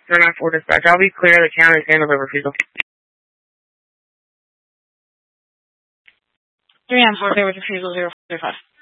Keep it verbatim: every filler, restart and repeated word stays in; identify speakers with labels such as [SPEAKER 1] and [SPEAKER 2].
[SPEAKER 1] three nine four dispatch. I'll be clear. The county is handling refusal.
[SPEAKER 2] three nine four, there was refusal zero five.